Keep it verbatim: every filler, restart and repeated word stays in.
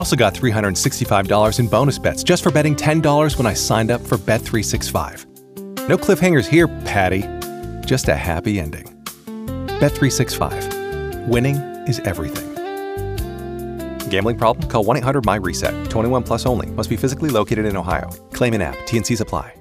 Also got three hundred sixty-five dollars in bonus bets just for betting ten dollars when I signed up for Bet three sixty-five. No cliffhangers here, Patty. Just a happy ending. Bet three sixty-five. Winning is everything. Gambling problem? Call one eight hundred my reset. twenty-one plus only. Must be physically located in Ohio. Claim in app. T N Cs apply.